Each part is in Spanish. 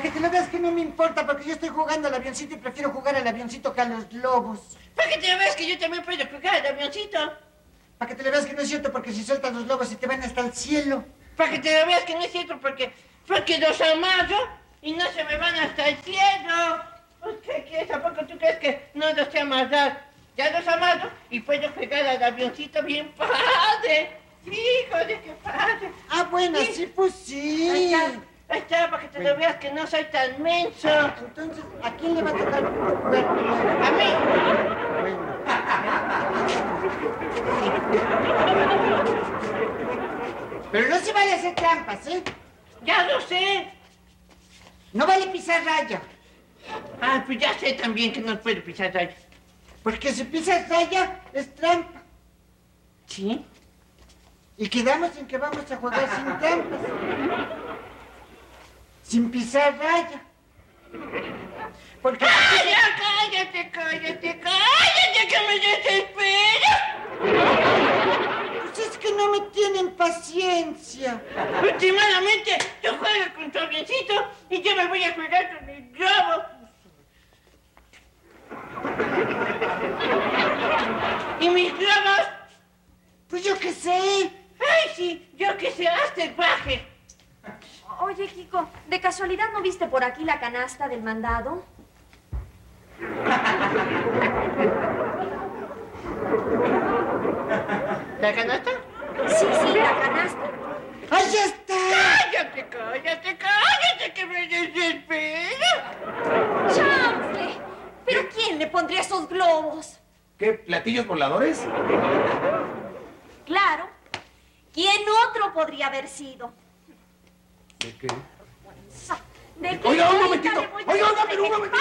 que te lo veas que no me importa, porque yo estoy jugando al avioncito y prefiero jugar al avioncito que a los globos. Para que te lo veas que yo también puedo jugar al avioncito. Para que te lo veas que no es cierto, porque si sueltas los globos se te van hasta el cielo. Para que te lo veas que no es cierto, porque los amarro y no se me van hasta el cielo. ¿Qué quieres? ¿A poco tú crees que no los sé amarrar? Ya los amarro y puedo jugar al avioncito bien padre. Sí, joder, qué padre. Ah, bueno, sí, pues sí. Ahí está, para que te lo veas que no soy tan menso. Entonces, ¿a quién le va a tocar jugar primero? A mí. Pero no se vale hacer trampas, ¿eh? Ya lo sé. No vale pisar raya. Ah, pues ya sé también que no puedo pisar raya. Porque si pisas raya, es trampa. ¿Sí? Y quedamos en que vamos a jugar sin trampas. Sin pisar raya. Porque... ¡Cállate, que me desespero! Pues es que no me tienen paciencia. Últimamente, tú juegas con tu avioncito y yo me voy a jugar con el globo. ¿Y mis globos? Pues yo qué sé. Ay, sí, yo qué sé, hazte el guaje. Oye, Kiko, ¿de casualidad no viste por aquí la canasta del mandado? ¿La canasta? Sí, la canasta. ¡Ahí está! ¡Cállate, que me desespero! ¡Chanfle! ¿Pero quién le pondría esos globos? ¿Qué? ¿Platillos voladores? Claro. ¿Quién otro podría haber sido? ¿De qué? ¿De qué? Oiga, un momentito. Oiga, pero un momentito.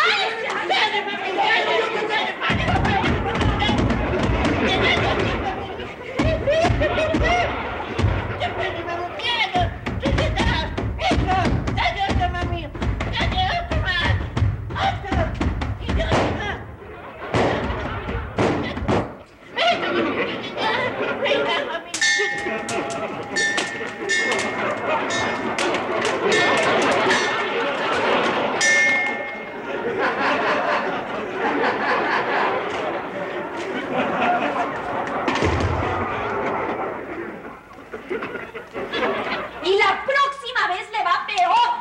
Y la próxima vez le va peor.